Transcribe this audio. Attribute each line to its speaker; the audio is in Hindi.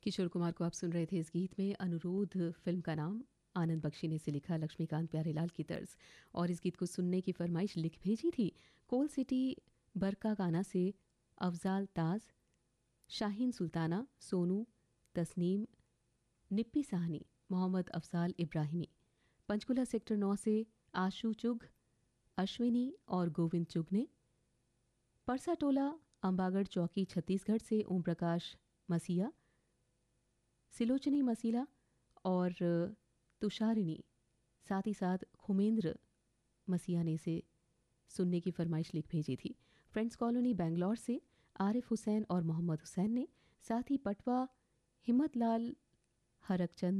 Speaker 1: किशोर कुमार को आप सुन रहे थे इस गीत में। अनुरोध फिल्म का नाम, आनंद बख्शी ने इसे लिखा, लक्ष्मीकांत प्यारेलाल की तर्ज। और इस गीत को सुनने की फरमाइश लिख भेजी थी कोल सिटी बरका गाना से अफजाल ताज, शाहीन सुल्ताना, सोनू, तस्नीम, निप्पी साहनी, मोहम्मद अफजाल इब्राहिमी। पंचकुला सेक्टर 9 से आशु चुग, अश्विनी और गोविंद चुग ने। परसा टोला अंबागढ़ चौकी छत्तीसगढ़ से ओम प्रकाश मसीहा, सिलोचनी मसीला और तुषारिणी, साथ ही साथ खुमेंद्र मसीहा ने इसे सुनने की फरमाइश लिख भेजी थी। फ्रेंड्स कॉलोनी बेंगलोर से आरिफ हुसैन और मोहम्मद हुसैन ने, साथ ही पटवा हिम्मत लाल हरकचंद